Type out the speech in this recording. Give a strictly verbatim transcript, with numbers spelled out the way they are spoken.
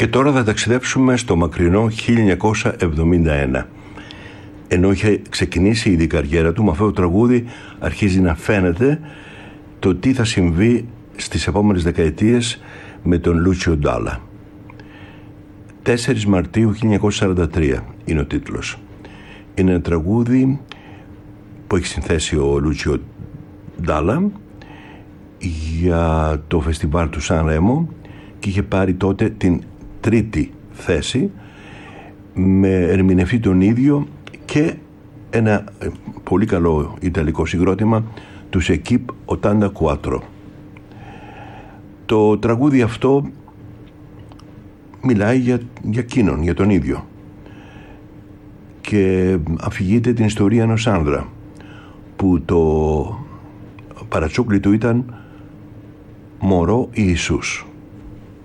Και τώρα θα ταξιδέψουμε στο μακρινό χίλια εννιακόσια εβδομήντα ένα. Ενώ είχε ξεκινήσει ήδη η καριέρα του, με αυτό το τραγούδι αρχίζει να φαίνεται το τι θα συμβεί στις επόμενες δεκαετίες με τον Λούτσιο Ντάλα. τέσσερις Μαρτίου χίλια εννιακόσια σαράντα τρία είναι ο τίτλος. Είναι ένα τραγούδι που έχει συνθέσει ο Λούτσιο Ντάλα για το φεστιβάλ του Σαν Ρέμο και είχε πάρει τότε την τρίτη θέση με ερμηνευτή τον ίδιο και ένα πολύ καλό ιταλικό συγκρότημα τους Equipe ογδόντα τέσσερα. Το τραγούδι αυτό μιλάει για, για εκείνον, για τον ίδιο, και αφηγείται την ιστορία ενός άνδρα που το παρατσούκλι του ήταν μωρό Ιησούς.